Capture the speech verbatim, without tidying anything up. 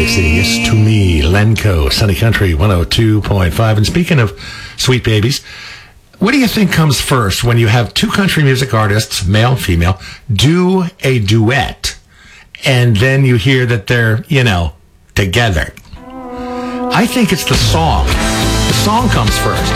Yes to me, Lenco, Sunny Country one oh two point five. And speaking of sweet babies, what do you think comes first when you have two country music artists, male, female, do a duet, and then you hear that they're, you know, together? I think it's the song. The song comes first.